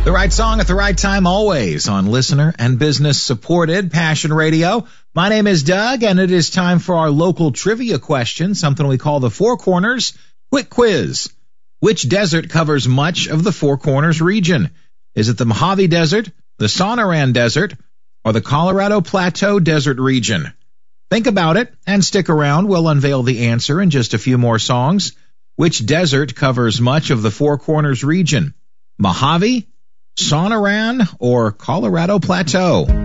The right song at the right time always on listener and business supported Passion Radio. My name is Doug, and it is time for our local trivia question, something we call the Four Corners Quick Quiz. Which desert covers much of the Four Corners region? Is it the Mojave Desert, the Sonoran Desert, or the Colorado Plateau Desert region? Think about it and stick around. We'll unveil the answer in just a few more songs. Which desert covers much of the Four Corners region? Mojave, Sonoran, or Colorado Plateau?